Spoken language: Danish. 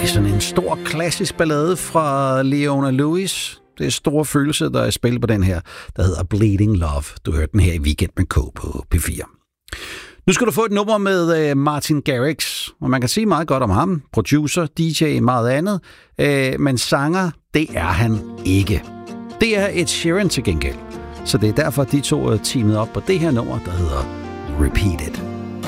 sådan en stor klassisk ballade fra Leona Lewis. Det er store følelser, der er spillet på den her, der hedder Bleeding Love. Du hørte den her i Weekend med K på P4. Nu skal du få et nummer med Martin Garrix, og man kan sige meget godt om ham. Producer, DJ, meget andet. Men sanger, det er han ikke. Det er Ed Sheeran til gengæld. Så det er derfor, de to er teamet op på det her nummer, der hedder Repeat It.